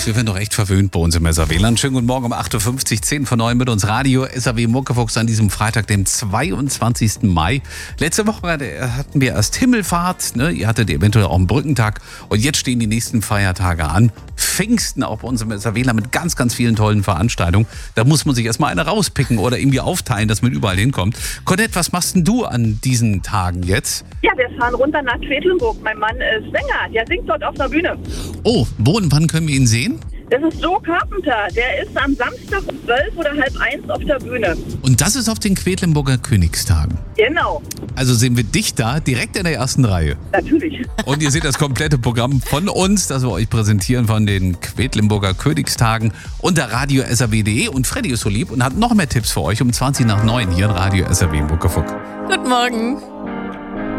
wir werden doch echt verwöhnt bei uns im SAW-Land. Schönen guten Morgen um 8.50 Uhr, 10 vor 9 mit uns Radio SAW Muckefuchs an diesem Freitag, dem 22. Mai. Letzte Woche hatten wir erst Himmelfahrt, ne? Ihr hattet eventuell auch einen Brückentag und jetzt stehen die nächsten Feiertage an. Pfingsten auch bei uns im SAW-Land mit ganz, ganz vielen tollen Veranstaltungen. Da muss man sich erstmal eine rauspicken oder irgendwie aufteilen, dass man überall hinkommt. Colette, was machst denn du an diesen Tagen jetzt? Ja, wir fahren runter nach Quedlinburg. Mein Mann ist Sänger, der singt dort auf der Bühne. Oh, wo und wann können wir ihn sehen? Das ist Joe Carpenter. Der ist am Samstag um 12 oder halb 1 auf der Bühne. Und das ist auf den Quedlinburger Königstagen. Genau, Also sehen wir dich da direkt in der ersten Reihe. natürlich. Und ihr seht das komplette Programm von uns, das wir euch präsentieren von den Quedlinburger Königstagen unter Radio SAW.de. Und Freddy ist so lieb und hat noch mehr Tipps für euch um 20 nach 9 hier in Radio SAW Muckefuck. Guten Morgen.